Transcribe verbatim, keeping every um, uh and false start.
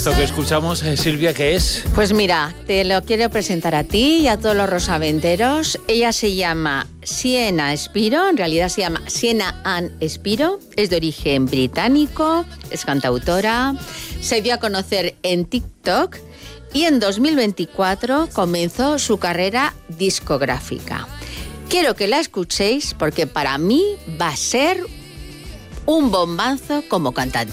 Esto que escuchamos, eh, Silvia, ¿qué es? Pues mira, te lo quiero presentar a ti y a todos los rosaventeros. Ella se llama Sienna Spiro, en realidad se llama Sienna Ann Spiro, es de origen británico, es cantautora, se dio a conocer en TikTok y en dos mil veinticuatro comenzó su carrera discográfica. Quiero que la escuchéis porque para mí va a ser un bombazo como cantante.